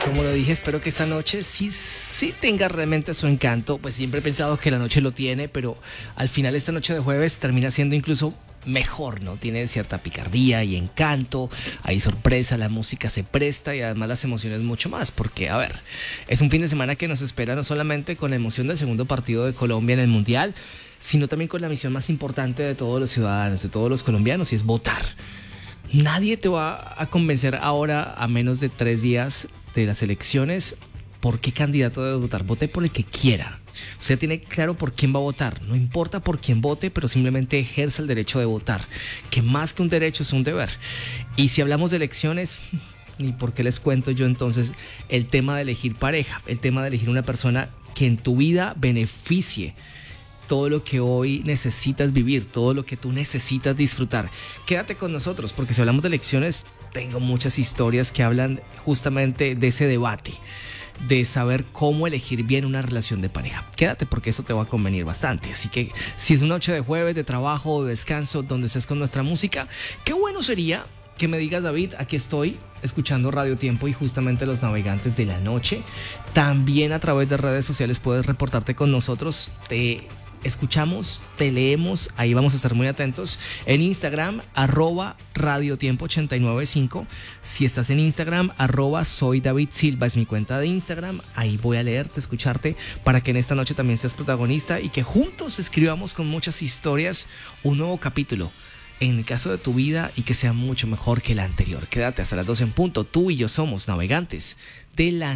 Como lo dije, espero que esta noche sí tenga realmente su encanto. Pues siempre he pensado que la noche lo tiene, pero al final esta noche de jueves termina siendo incluso mejor, ¿no? Tiene cierta picardía y encanto, hay sorpresa, la música se presta y además las emociones mucho más, porque, a ver, es un fin de semana que nos espera no solamente con la emoción del segundo partido de Colombia en el Mundial, sino también con la misión más importante de todos los ciudadanos, de todos los colombianos, y es votar. Nadie te va a convencer ahora, a menos de 3 días de las elecciones, por qué candidato debe votar. Vote por el que quiera. Usted tiene claro por quién va a votar. No importa por quién vote, pero simplemente ejerza el derecho de votar, que más que un derecho es un deber. Y si hablamos de elecciones, ¿y por qué les cuento yo entonces el tema de elegir pareja? El tema de elegir una persona que en tu vida beneficie todo lo que hoy necesitas vivir, todo lo que tú necesitas disfrutar. Quédate con nosotros, porque si hablamos de elecciones, tengo muchas historias que hablan justamente de ese debate, de saber cómo elegir bien una relación de pareja. Quédate, porque eso te va a convenir bastante. Así que si es una noche de jueves, de trabajo o de descanso, donde estés con nuestra música, qué bueno sería que me digas: David, aquí estoy escuchando Radio Tiempo y justamente Los Navegantes de la Noche. También a través de redes sociales puedes reportarte con nosotros. Te escuchamos, te leemos, ahí vamos a estar muy atentos. En Instagram, @radiotiempo895. Si estás en Instagram, @soy David Silva es mi cuenta de Instagram. Ahí voy a leerte, escucharte, para que en esta noche también seas protagonista y que juntos escribamos con muchas historias un nuevo capítulo en el caso de tu vida, y que sea mucho mejor que la anterior. Quédate hasta las 12 en punto. Tú y yo somos Navegantes de la